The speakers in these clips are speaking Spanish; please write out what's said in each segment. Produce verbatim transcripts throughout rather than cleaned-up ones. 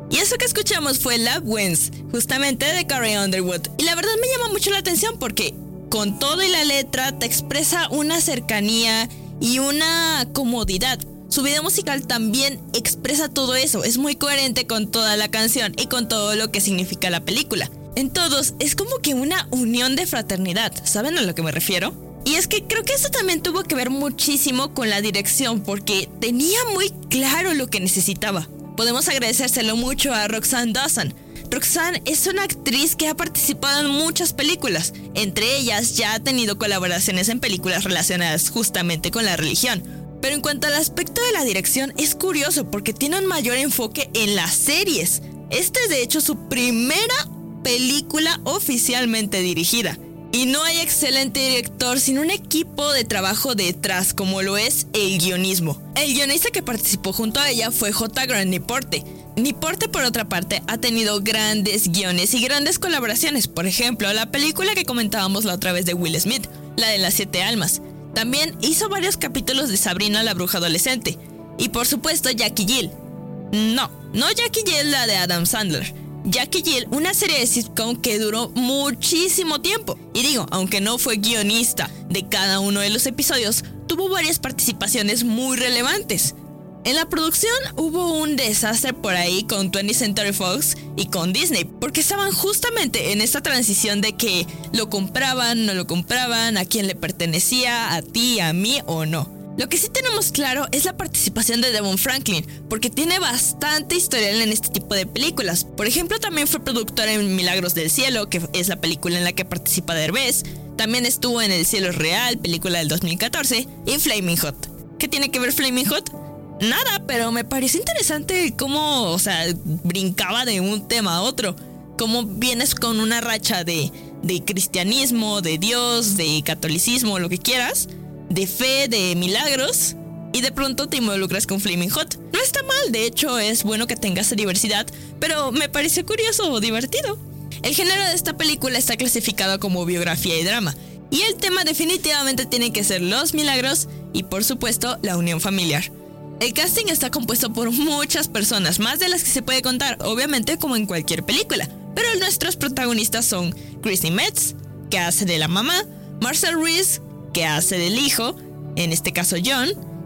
Y eso que escuchamos fue Love Wins, justamente de Carrie Underwood. Y la verdad me llama mucho la atención porque con todo y la letra te expresa una cercanía y una comodidad. Su video musical también expresa todo eso, es muy coherente con toda la canción y con todo lo que significa la película. En todos es como que una unión de fraternidad, ¿saben a lo que me refiero? Y es que creo que eso también tuvo que ver muchísimo con la dirección porque tenía muy claro lo que necesitaba. Podemos agradecérselo mucho a Roxanne Dawson. Roxanne es una actriz que ha participado en muchas películas. Entre ellas ya ha tenido colaboraciones en películas relacionadas justamente con la religión. Pero en cuanto al aspecto de la dirección, es curioso porque tiene un mayor enfoque en las series. Esta es de hecho su primera película oficialmente dirigida. Y no hay excelente director sin un equipo de trabajo detrás, como lo es el guionismo. El guionista que participó junto a ella fue J. Grant Niporte. Niporte, por otra parte, ha tenido grandes guiones y grandes colaboraciones. Por ejemplo, la película que comentábamos la otra vez de Will Smith, la de las siete almas. También hizo varios capítulos de Sabrina la bruja adolescente. Y por supuesto, Jackie Jill. No, no Jackie Jill, la de Adam Sandler. Jackie Jill, una serie de sitcom que duró muchísimo tiempo. Y digo, aunque no fue guionista de cada uno de los episodios, tuvo varias participaciones muy relevantes. En la producción hubo un desastre por ahí con twentieth Century Fox y con Disney, porque estaban justamente en esta transición de que lo compraban, no lo compraban, a quién le pertenecía, a ti, a mí o no. Lo que sí tenemos claro es la participación de Devon Franklin, porque tiene bastante historial en este tipo de películas. Por ejemplo, también fue productor en Milagros del Cielo, que es la película en la que participa Derbez. También estuvo en El Cielo es Real, película del dos mil catorce, y Flaming Hot. ¿Qué tiene que ver Flaming Hot? Nada, pero me pareció interesante cómo, o sea, brincaba de un tema a otro. Cómo vienes con una racha de, de cristianismo, de Dios, de catolicismo, lo que quieras, de fe, de milagros, y de pronto te involucras con Flaming Hot. No está mal, de hecho es bueno que tengas diversidad, pero me pareció curioso o divertido. El género de esta película está clasificado como biografía y drama, y el tema definitivamente tiene que ser los milagros y por supuesto la unión familiar. El casting está compuesto por muchas personas, más de las que se puede contar, obviamente como en cualquier película, pero nuestros protagonistas son Chrissy Metz, que hace de la mamá, Marcel Reese, que hace del hijo, en este caso John,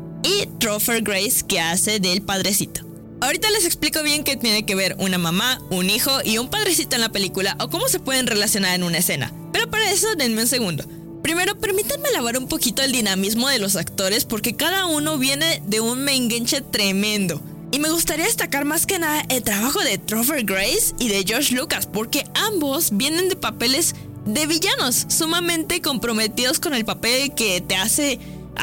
y Topher Grace, que hace del padrecito. Ahorita les explico bien qué tiene que ver una mamá, un hijo y un padrecito en la película o cómo se pueden relacionar en una escena. Pero para eso denme un segundo. Primero, permítanme elaborar un poquito el dinamismo de los actores porque cada uno viene de un menguenche tremendo. Y me gustaría destacar más que nada el trabajo de Topher Grace y de George Lucas porque ambos vienen de papeles de villanos sumamente comprometidos con el papel que te hace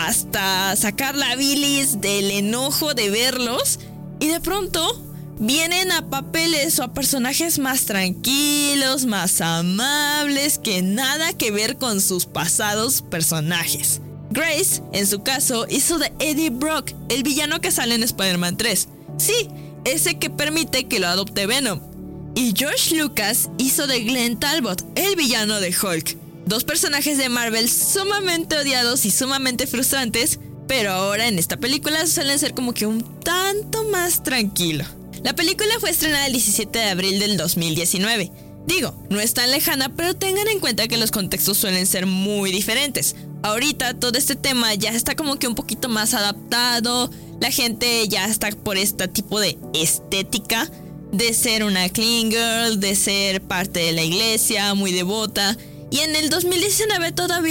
hasta sacar la bilis del enojo de verlos y de pronto vienen a papeles o a personajes más tranquilos, más amables, que nada que ver con sus pasados personajes. Grace, en su caso, hizo de Eddie Brock, el villano que sale en Spider-Man tres. Sí, ese que permite que lo adopte Venom. Y George Lucas hizo de Glenn Talbot, el villano de Hulk. Dos personajes de Marvel sumamente odiados y sumamente frustrantes, pero ahora en esta película suelen ser como que un tanto más tranquilo. La película fue estrenada el diecisiete de abril del dos mil diecinueve. Digo, no es tan lejana, pero tengan en cuenta que los contextos suelen ser muy diferentes. Ahorita todo este tema ya está como que un poquito más adaptado, la gente ya está por este tipo de estética, de ser una clean girl, de ser parte de la iglesia, muy devota. Y en el dos mil diecinueve todavía